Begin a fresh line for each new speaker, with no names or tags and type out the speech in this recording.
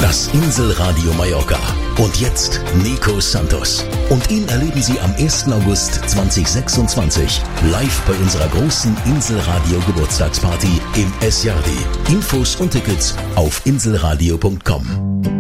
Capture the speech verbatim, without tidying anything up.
Das Inselradio Mallorca. Und jetzt Nico Santos. Und ihn erleben Sie am ersten August zweitausendsechsundzwanzig live bei unserer großen Inselradio Geburtstagsparty im S Jardi. Infos und Tickets auf inselradio punkt com.